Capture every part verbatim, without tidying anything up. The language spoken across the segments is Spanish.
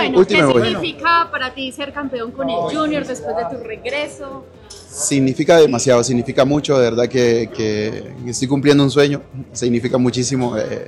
Bueno, última ¿qué me voy. significa para ti ser campeón con el Junior después de tu regreso? Significa demasiado, significa mucho, de verdad que, que estoy cumpliendo un sueño, significa muchísimo. Eh,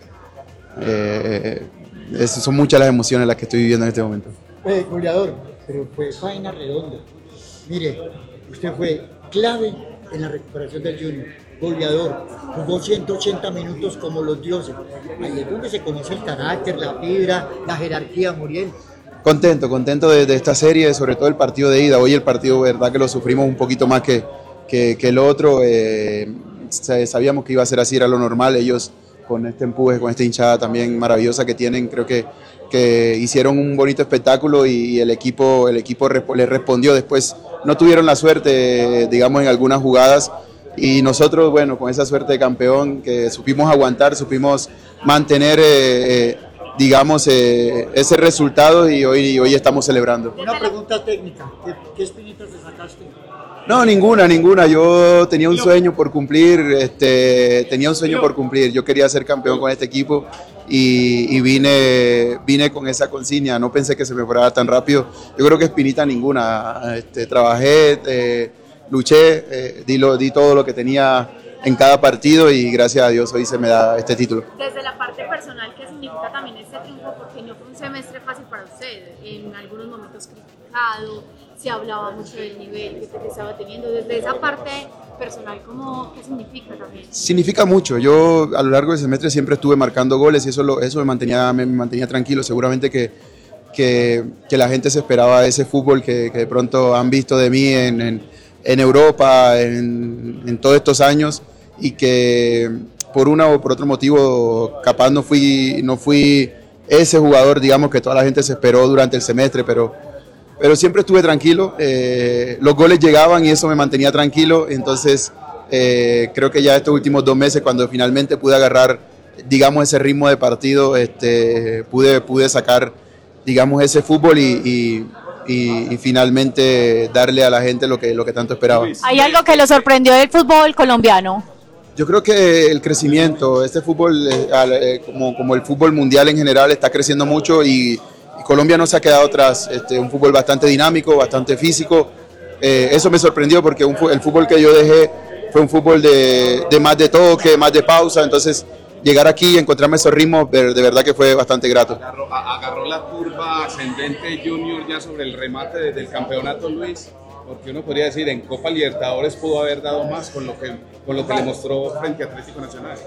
eh, es- son muchas las emociones las que estoy viviendo en este momento. Eh, goleador, pero fue faena redonda. Mire, usted fue clave en la recuperación del Junior. Goleador, jugó ciento ochenta minutos como los dioses. Ahí es donde se conoce el carácter, la fibra, la jerarquía, Muriel. Contento, contento de, de esta serie, sobre todo el partido de ida. Hoy el partido, verdad que lo sufrimos un poquito más que, que, que el otro. Eh, sabíamos que iba a ser así, era lo normal. Ellos con este empuje, con esta hinchada también maravillosa que tienen, creo que, que hicieron un bonito espectáculo y el equipo, el equipo les respondió. Después no tuvieron la suerte, digamos, en algunas jugadas. Y nosotros, bueno, con esa suerte de campeón, que supimos aguantar, supimos mantener... Eh, eh, digamos, eh, ese resultado y hoy, hoy estamos celebrando. Una pregunta técnica, ¿qué, qué espinitas te sacaste? No, ninguna, ninguna. Yo tenía un sueño por cumplir, este, tenía un sueño por cumplir. Yo quería ser campeón con este equipo y, y vine, vine con esa consigna. No pensé que se me fuera tan rápido. Yo creo que espinita ninguna. Este, trabajé, eh, luché, eh, di, lo, di todo lo que tenía en cada partido y gracias a Dios hoy se me da este título. Desde la parte personal, ¿qué significa también este triunfo? Porque no fue un semestre fácil para usted, en algunos momentos criticado, se hablaba mucho del nivel que usted estaba teniendo. Desde esa parte personal, ¿cómo, ¿qué significa también? Significa mucho. Yo a lo largo del semestre siempre estuve marcando goles y eso, lo, eso me, mantenía, me mantenía tranquilo. Seguramente que, que, que la gente se esperaba de ese fútbol que, que de pronto han visto de mí en, en, en Europa, en, en todos estos años, y que por una o por otro motivo capaz no fui, no fui ese jugador, digamos, que toda la gente se esperó durante el semestre, pero, pero siempre estuve tranquilo, eh, los goles llegaban y eso me mantenía tranquilo, entonces eh, creo que ya estos últimos dos meses cuando finalmente pude agarrar, digamos, ese ritmo de partido, este, pude, pude sacar, digamos, ese fútbol y, y Y, y finalmente darle a la gente lo que, lo que tanto esperaba. ¿Hay algo que lo sorprendió del fútbol colombiano? Yo creo que el crecimiento, este fútbol, eh, como, como el fútbol mundial en general, está creciendo mucho y, y Colombia no se ha quedado atrás. Este, un fútbol bastante dinámico, bastante físico. Eh, eso me sorprendió porque un, el fútbol que yo dejé fue un fútbol de, de más de toque, más de pausa. Entonces, llegar aquí y encontrarme esos ritmos, de, de verdad que fue bastante grato. Agarró, agarró la curva ascendente Junior ya sobre el remate desde el campeonato, Luis. Porque uno podría decir, en Copa Libertadores pudo haber dado más con lo que, con lo que le mostró frente a Atlético Nacional.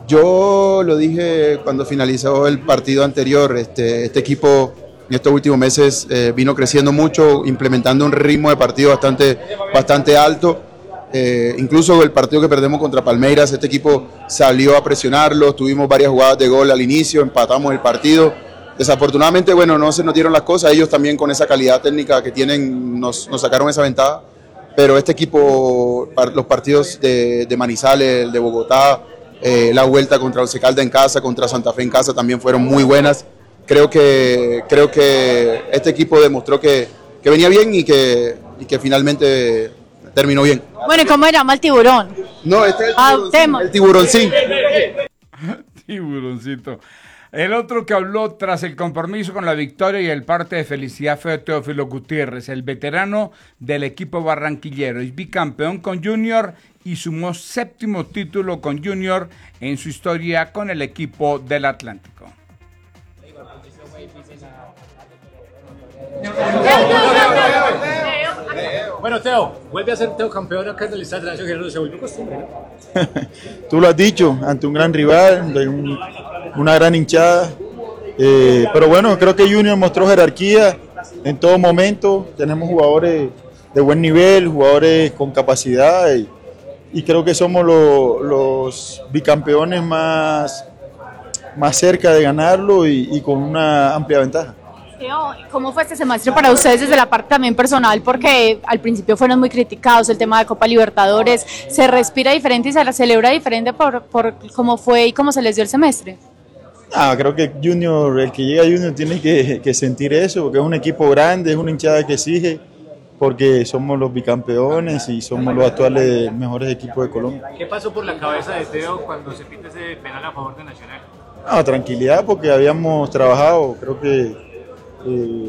Yo lo dije cuando finalizó el partido anterior, este, este equipo en estos últimos meses eh, vino creciendo mucho, implementando un ritmo de partido bastante, bastante alto. Eh, incluso el partido que perdemos contra Palmeiras, este equipo salió a presionarlo, tuvimos varias jugadas de gol al inicio, empatamos el partido. Desafortunadamente, bueno, no se nos dieron las cosas, ellos también con esa calidad técnica que tienen nos, nos sacaron esa ventaja, pero este equipo, los partidos de, de Manizales, el de Bogotá, eh, la vuelta contra Once Caldas en casa, contra Santa Fe en casa también fueron muy buenas. Creo que, creo que este equipo demostró que, que venía bien y que, y que finalmente terminó bien. Bueno, ¿y cómo se llama el tiburón? No, este es el Ah, tiburoncín. tema. El tiburoncín. Tiburoncito. El otro que habló tras el compromiso con la victoria y el parte de felicidad fue Teófilo Gutiérrez, el veterano del equipo barranquillero. Es bicampeón con Junior y sumó séptimo título con Junior en su historia con el equipo del Atlántico. Bueno, Teo, vuelve a ser Teo campeón acá en el Estadio Nacional General, se volvió costumbre, ¿no? Tú lo has dicho, ante un gran rival, de un- una gran hinchada. Eh, pero bueno, creo que Junior mostró jerarquía en todo momento. Tenemos jugadores de buen nivel, jugadores con capacidad y, y creo que somos lo- los bicampeones más, más cerca de ganarlo y, y con una amplia ventaja. Teo, ¿cómo fue este semestre para ustedes desde la parte también personal? Porque al principio fueron muy criticados, el tema de Copa Libertadores, se respira diferente y se la celebra diferente por, por cómo fue y cómo se les dio el semestre. Ah, creo que Junior, el que llega a Junior tiene que, que sentir eso, porque es un equipo grande, es una hinchada que exige, porque somos los bicampeones y somos los actuales mejores equipos de Colombia. ¿Qué pasó por la cabeza de Teo cuando se pita ese penal a favor de Nacional? No, tranquilidad, porque habíamos trabajado, creo que... eh,